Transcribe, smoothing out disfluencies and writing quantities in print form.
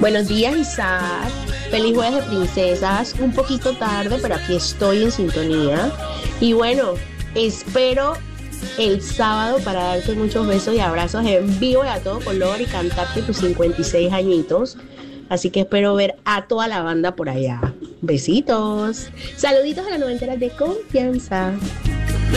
Buenos días, Isaac. Feliz jueves de princesas. Un poquito tarde, pero aquí estoy en sintonía. Y bueno, espero el sábado para darte muchos besos y abrazos en vivo y a todo color y cantarte tus 56 añitos. Así que espero ver a toda la banda por allá. Besitos. Saluditos a la noventera de confianza.